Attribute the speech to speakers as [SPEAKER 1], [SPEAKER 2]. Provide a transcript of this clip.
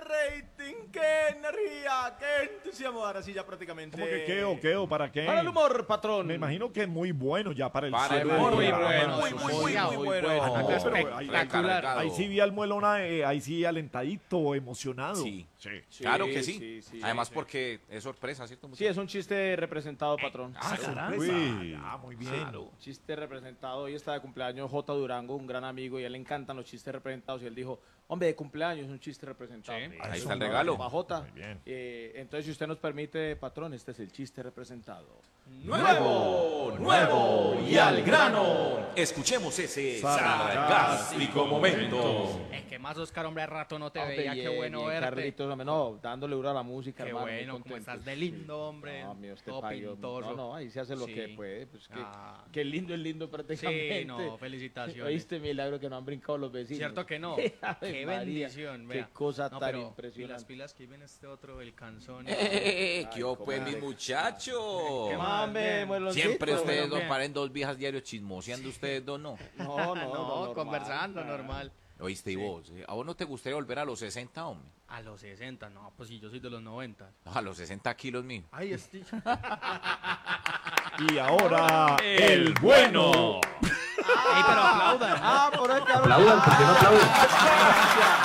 [SPEAKER 1] rating, qué energía, qué entusiasmo. Ahora sí ya prácticamente.
[SPEAKER 2] ¿Cómo que qué? ¿Para qué?
[SPEAKER 1] Para el humor, patrón.
[SPEAKER 2] Me imagino que es muy bueno ya para el
[SPEAKER 3] Para el
[SPEAKER 2] cierre del
[SPEAKER 3] humor, muy
[SPEAKER 2] programa.
[SPEAKER 3] bueno, muy bueno.
[SPEAKER 2] Pero
[SPEAKER 3] Recargado.
[SPEAKER 2] ahí sí vi al Muelona, ahí sí alentadito, emocionado.
[SPEAKER 3] Sí.
[SPEAKER 1] Sí,
[SPEAKER 3] Claro que sí. Además porque es sorpresa, ¿cierto?
[SPEAKER 1] Sí, es un chiste representado, patrón.
[SPEAKER 2] Uy, muy bien.
[SPEAKER 3] Claro.
[SPEAKER 1] Chiste representado. Hoy está de cumpleaños J. Durango, un gran amigo, y a él le encantan los chistes representados. Y él dijo, hombre, de cumpleaños, un chiste representado.
[SPEAKER 3] Sí,
[SPEAKER 2] ahí
[SPEAKER 3] está el regalo.
[SPEAKER 1] Para J.
[SPEAKER 2] Muy bien.
[SPEAKER 1] Entonces, si usted nos permite, patrón, este es el chiste representado.
[SPEAKER 3] Nuevo y al grano. Escuchemos ese sarcástico momento.
[SPEAKER 4] Es que más, Oscar, hombre, a rato no te
[SPEAKER 1] Hombre,
[SPEAKER 4] veía, qué bueno verte.
[SPEAKER 1] Carlitos, hombre, no, dándole duro a la música,
[SPEAKER 4] Qué
[SPEAKER 1] hermano, muy
[SPEAKER 4] bueno, como
[SPEAKER 1] contento.
[SPEAKER 4] estás de lindo, hombre.
[SPEAKER 1] No, mío, este
[SPEAKER 4] todo
[SPEAKER 1] payo,
[SPEAKER 4] pintoso.
[SPEAKER 1] no, ahí se hace lo
[SPEAKER 4] Sí.
[SPEAKER 1] que puede, pues que,
[SPEAKER 4] Ah.
[SPEAKER 1] que lindo es lindo prácticamente.
[SPEAKER 4] Sí, no, felicitaciones.
[SPEAKER 1] Oíste, milagro que no han brincado los vecinos.
[SPEAKER 4] ¿Cierto que no?
[SPEAKER 1] Ave
[SPEAKER 4] Qué
[SPEAKER 1] María,
[SPEAKER 4] bendición,
[SPEAKER 1] qué
[SPEAKER 4] vea.
[SPEAKER 1] cosa
[SPEAKER 4] No,
[SPEAKER 1] tan
[SPEAKER 4] pero
[SPEAKER 1] impresionante.
[SPEAKER 4] pilas que viene este otro, el canzón.
[SPEAKER 3] ¿Qué
[SPEAKER 1] Ay,
[SPEAKER 3] pues, mis
[SPEAKER 1] comadre.
[SPEAKER 3] muchachos?
[SPEAKER 4] ¿Qué más?
[SPEAKER 1] Mame,
[SPEAKER 4] Bien.
[SPEAKER 1] mueloncito.
[SPEAKER 3] Siempre ustedes
[SPEAKER 4] Bien.
[SPEAKER 3] dos paren dos viejas diarios chismoseando, ustedes dos no.
[SPEAKER 1] No,
[SPEAKER 4] No,
[SPEAKER 1] normal.
[SPEAKER 4] conversando, normal.
[SPEAKER 3] Oíste, y vos, ¿a vos no te gustaría volver a los 60, hombre?
[SPEAKER 4] A los 60, no, pues si yo soy de los 90.
[SPEAKER 3] A los 60 kilos mío.
[SPEAKER 4] Ay, estoy...
[SPEAKER 2] Y ahora,
[SPEAKER 3] el bueno.
[SPEAKER 4] Ey, pero aplaudan.
[SPEAKER 1] Ah, por ahí te hablo.
[SPEAKER 5] Aplaudan, ¿por qué no aplauden?